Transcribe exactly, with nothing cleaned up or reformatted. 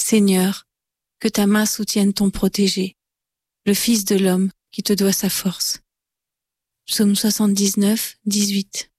Seigneur, que ta main soutienne ton protégé, le Fils de l'homme qui te doit sa force. Psaume soixante-dix-neuf, dix-huit.